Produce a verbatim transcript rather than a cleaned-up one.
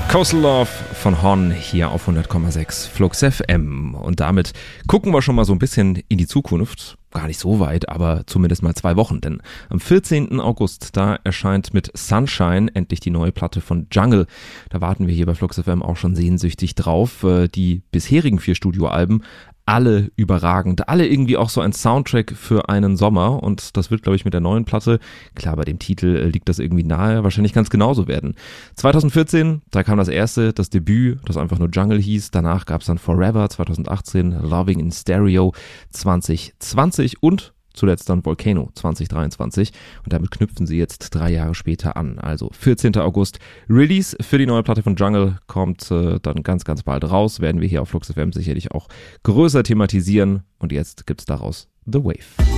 Coastal Love von Hon hier auf hundert Komma sechs Flux F M. Und damit gucken wir schon mal so ein bisschen in die Zukunft. Gar nicht so weit, aber zumindest mal zwei Wochen. Denn am vierzehnten August, da erscheint mit Sunshine endlich die neue Platte von Jungle. Da warten wir hier bei Flux F M auch schon sehnsüchtig drauf. Die bisherigen vier Studioalben, alle überragend, alle irgendwie auch so ein Soundtrack für einen Sommer, und das wird, glaube ich, mit der neuen Platte, klar, bei dem Titel liegt das irgendwie nahe, wahrscheinlich ganz genauso werden. zwanzig vierzehn, da kam das erste, das Debüt, das einfach nur Jungle hieß, danach gab es dann Forever zwanzig achtzehn, Loving in Stereo zwanzig zwanzig und zuletzt dann Volcano zwanzig dreiundzwanzig, und damit knüpfen sie jetzt drei Jahre später an. Also vierzehnten August Release für die neue Platte von Jungle, kommt äh, dann ganz, ganz bald raus, werden wir hier auf Flux F M sicherlich auch größer thematisieren, und jetzt gibt's daraus The Wave.